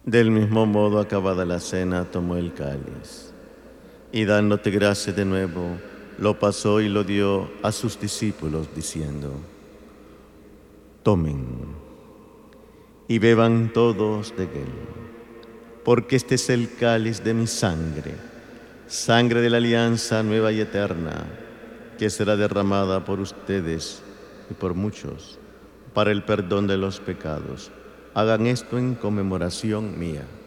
Del mismo modo, acabada la cena, tomó el cáliz y dándote gracias de nuevo, lo pasó y lo dio a sus discípulos, diciendo: Tomen y beban todos de él, porque este es el cáliz de mi sangre, sangre de la alianza nueva y eterna, que será derramada por ustedes y por muchos para el perdón de los pecados. Hagan esto en conmemoración mía.